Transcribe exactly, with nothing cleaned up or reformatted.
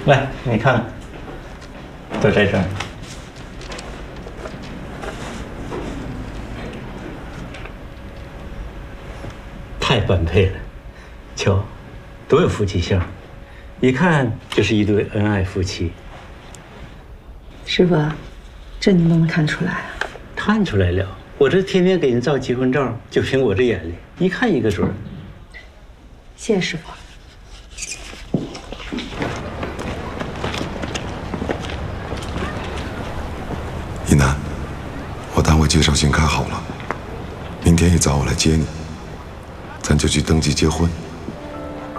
来，你看，都在这儿。太般配了，瞧，多有夫妻相，一看就是一对恩爱夫妻。 师傅，这你都能看出来啊？ 看出来了，我这天天给人照结婚照，就凭我这眼力，一看一个准儿。 谢谢师傅。 一楠，我单位介绍信开好了，明天一早我来接你，咱就去登记结婚。